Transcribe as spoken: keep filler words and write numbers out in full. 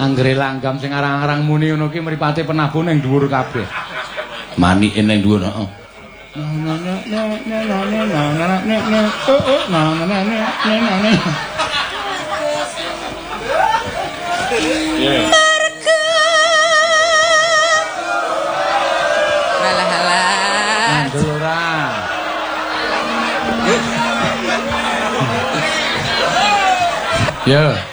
Anggere langgam sing arang-arang muni ngono ki mripate penabuh ning dhuwur kabeh. Manike ning dhuwur, heeh. Halah-halah. Mandul ora. Ya.